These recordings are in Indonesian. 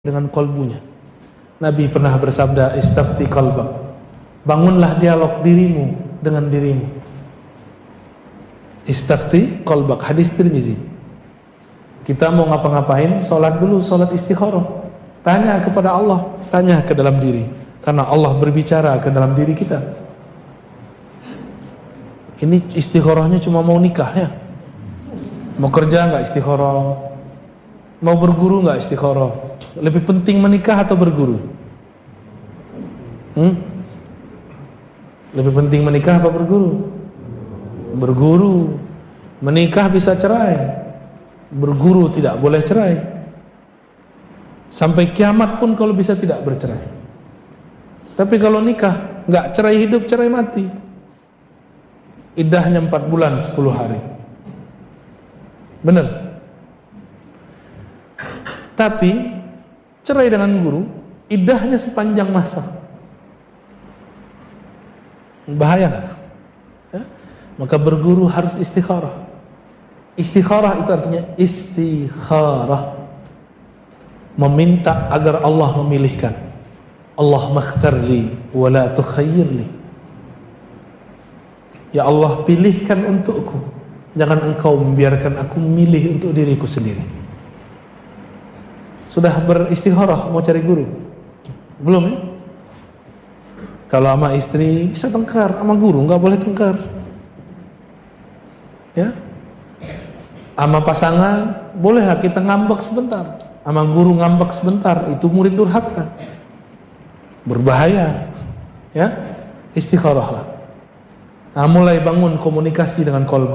dengan kolbunya. Nabi pernah bersabda, istafti qalbak, bangunlah dialog dirimu dengan dirimu. Istafti qalbak, hadis Tirmizi. Kita mau ngapa-ngapain, sholat dulu, sholat istikharah. Tanya kepada Allah, tanya ke dalam diri, karena Allah berbicara ke dalam diri kita. Ini istikharahnya cuma mau nikah ya, mau kerja nggak istikharah, mau berguru nggak istikharah. Lebih penting menikah atau berguru? Lebih penting menikah apa berguru? Berguru. Menikah bisa cerai, berguru tidak boleh cerai. Sampai kiamat pun kalau bisa tidak bercerai. Tapi kalau nikah nggak cerai hidup, cerai mati. Iddahnya 4 bulan 10 hari. Benar? Tapi cerai dengan guru, iddahnya sepanjang masa. Bahaya nggak? Ya? Maka berguru harus istikharah. Istikharah itu artinya istikharah, meminta agar Allah memilihkan. Allah makhtarli wa la tukhayyirli. Ya Allah, pilihkan untukku, jangan engkau membiarkan aku memilih untuk diriku sendiri. Sudah beristikharah mau cari guru? Belum ya? Kalau sama istri bisa tengkar, sama guru nggak boleh tengkar. Ya? Sama pasangan bolehlah kita ngambek sebentar, sama guru ngambek sebentar, itu murid durhaka. Berbahaya. Ya? Istikharahlah. Nah, mulai bangun komunikasi dengan kolbu.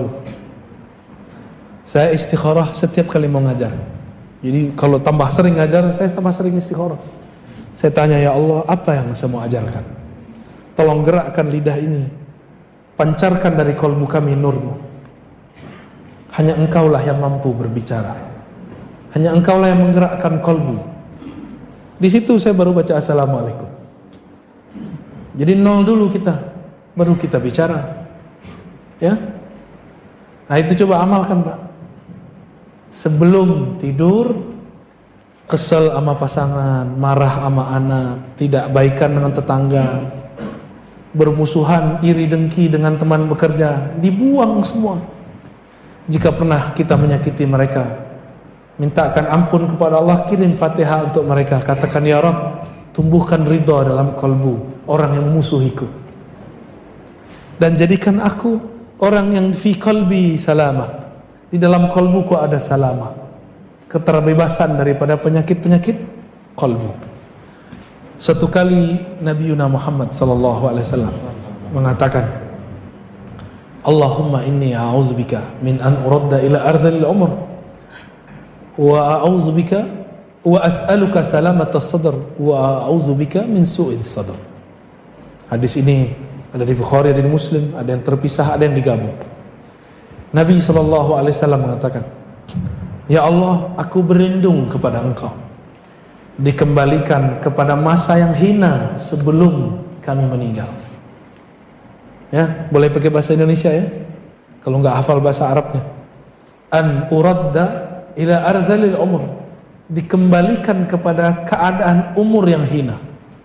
Saya istikharah setiap kali mau ngajar. Jadi kalau tambah sering ngajar, saya tambah sering istikharah. Saya tanya, ya Allah, apa yang saya mau ajarkan? Tolong gerakkan lidah ini, pancarkan dari kolbu kami nurmu. Hanya engkaulah yang mampu berbicara, hanya engkaulah yang menggerakkan kolbu. Di situ saya baru baca assalamualaikum. Jadi nol dulu kita, baru kita bicara. Ya, nah itu coba amalkan Pak. Sebelum tidur, kesel sama pasangan, marah sama anak, tidak baikan dengan tetangga, bermusuhan, iri dengki dengan teman bekerja, dibuang semua. Jika pernah kita menyakiti mereka, mintakan ampun kepada Allah, kirim Fatihah untuk mereka, katakan ya Rabb, tumbuhkan ridha dalam kalbu orang yang memusuhiku, dan jadikan aku orang yang fi qalbi salamah, di dalam kalbuku ada salamah, keterbebasan daripada penyakit-penyakit kalbu. Suatu kali Nabi Muhammad sallallahu alaihi wasallam mengatakan, Allahumma inni a'udzubika min an uradda ila ardhil umr wa a'udzubika wa as'aluka salamata sadr wa a'udzubika min su'il sadr. Hadis ini ada di Bukhari, ada di Muslim, ada yang terpisah, ada yang digabung. Nabi SAW mengatakan, ya Allah, aku berlindung kepada engkau dikembalikan kepada masa yang hina sebelum kami meninggal. Ya, boleh pakai bahasa Indonesia ya, kalau nggak hafal bahasa Arabnya. An uradda ila ardhalil umur, dikembalikan kepada keadaan umur yang hina.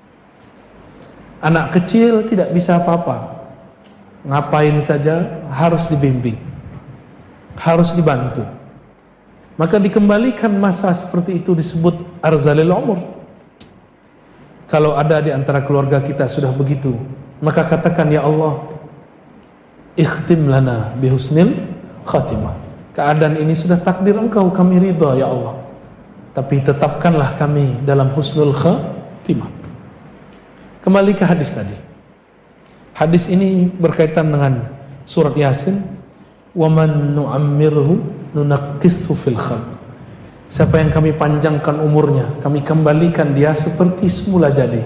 Anak kecil tidak bisa apa-apa, ngapain saja harus dibimbing, harus dibantu. Maka dikembalikan masa seperti itu disebut arzalil umur. Kalau ada di antara keluarga kita sudah begitu, maka katakan, ya Allah, ikhtim lana bihusnil khatimah. Keadaan ini sudah takdir engkau, kami ridha ya Allah, tapi tetapkanlah kami dalam husnul khatimah. Kembali ke hadis tadi. Hadis ini berkaitan dengan surat Yasin, wa man nu'ammirhu nunaqqishu fil khalq. Siapa yang kami panjangkan umurnya, kami kembalikan dia seperti semula jadi.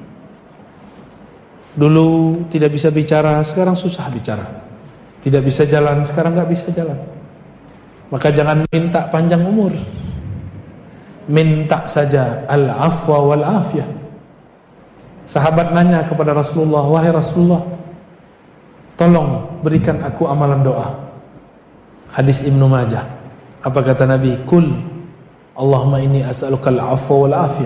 Dulu tidak bisa bicara, sekarang susah bicara. Tidak bisa jalan, sekarang nggak bisa jalan. Maka jangan minta panjang umur, minta saja al-afwa wal afiyah. Sahabat nanya kepada Rasulullah, wahai Rasulullah, tolong berikan aku amalan doa. Hadis Ibnu Majah. Apa kata Nabi? Kul Allahumma inni as'aluka al-'afwa wal afiyah